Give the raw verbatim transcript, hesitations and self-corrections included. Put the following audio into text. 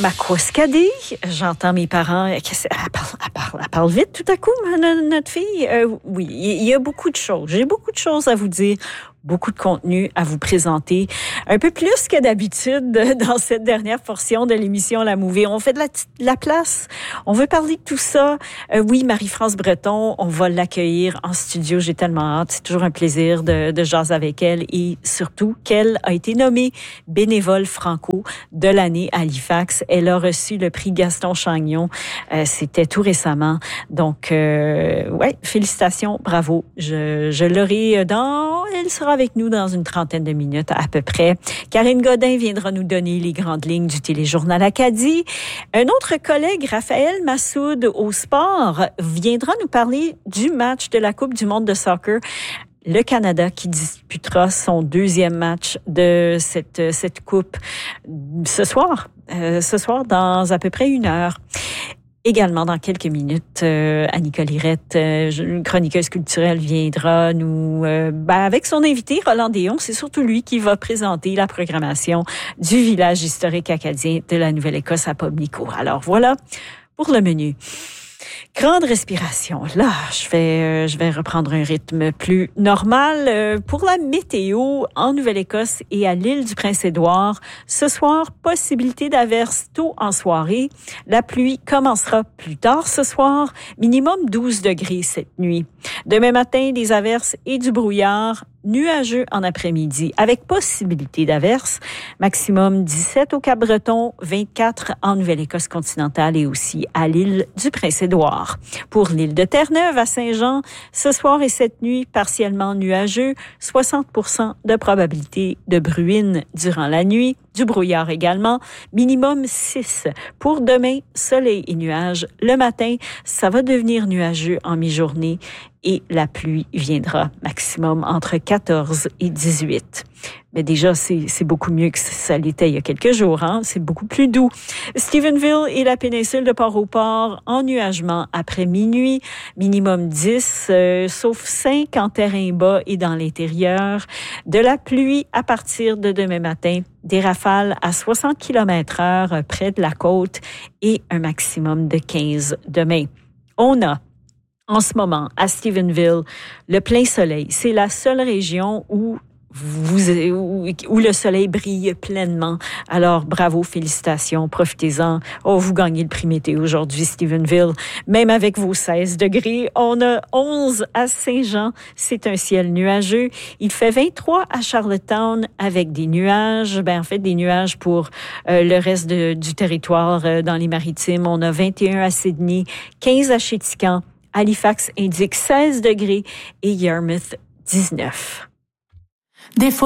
Maquaskadé, j'entends mes parents. Elle parle, elle parle, elle parle vite tout à coup, notre fille. Euh, oui, il y a beaucoup de choses. J'ai beaucoup de choses à vous dire. Beaucoup de contenu à vous présenter. Un peu plus que d'habitude dans cette dernière portion de l'émission La Mouvée. On fait de la, de la place. On veut parler de tout ça. Euh, oui, Marie-France Breton, on va l'accueillir en studio. J'ai tellement hâte. C'est toujours un plaisir de, de jaser avec elle et surtout qu'elle a été nommée bénévole franco de l'année à Halifax. Elle a reçu le prix Gaston Chagnon. Euh, c'était tout récemment. Donc, euh, ouais, félicitations, bravo. Je, je l'aurai dans... Elle sera avec nous dans une trentaine de minutes à peu près. Karine Godin viendra nous donner les grandes lignes du téléjournal Acadie. Un autre collègue, Raphaël Massoud, au sport, viendra nous parler du match de la Coupe du monde de soccer. Le Canada qui disputera son deuxième match de cette, cette coupe ce soir. Euh, ce soir, dans à peu près une heure. Également, dans quelques minutes, euh, Annika Lirette, euh, une chroniqueuse culturelle, viendra nous, euh, ben avec son invité, Roland Déon. C'est surtout lui qui va présenter la programmation du village historique acadien de la Nouvelle-Écosse à Pubnico. Alors voilà pour le menu. Grande respiration. Là, je vais, euh, je vais reprendre un rythme plus normal. Euh, pour la météo, en Nouvelle-Écosse et à l'île du Prince-Édouard, ce soir, possibilité d'averses tôt en soirée. La pluie commencera plus tard ce soir, minimum douze degrés cette nuit. Demain matin, des averses et du brouillard. Nuageux en après-midi, avec possibilité d'averses. Maximum dix-sept au Cap-Breton, vingt-quatre en Nouvelle-Écosse continentale et aussi à l'île du Prince-Édouard. Pour l'île de Terre-Neuve à Saint-Jean, ce soir et cette nuit, partiellement nuageux, soixante pour cent de probabilité de bruine durant la nuit. Du brouillard également, minimum six. Pour demain, soleil et nuages. Le matin, ça va devenir nuageux en mi-journée et la pluie viendra maximum entre quatorze et dix-huit. Mais déjà, c'est, c'est beaucoup mieux que ça l'était il y a quelques jours, hein? C'est beaucoup plus doux. Stephenville et la péninsule de Port-au-Port, ennuagement après minuit, minimum dix, euh, sauf cinq en terrain bas et dans l'intérieur. De la pluie à partir de demain matin, des rafales à soixante kilomètres heure près de la côte et un maximum de quinze demain. On a en ce moment, à Stephenville, le plein soleil. C'est la seule région où vous, où, où le soleil brille pleinement. Alors, bravo, félicitations, profitez-en. Oh, vous gagnez le prix météo aujourd'hui, Stephenville. Même avec vos seize degrés, on a onze à Saint-Jean. C'est un ciel nuageux. Il fait vingt-trois à Charlottetown avec des nuages. Ben, en fait, des nuages pour euh, le reste de, du territoire euh, dans les maritimes. On a vingt et un à Sydney, quinze à Chéticamp. Halifax indique seize degrés et Yarmouth dix-neuf. Des fois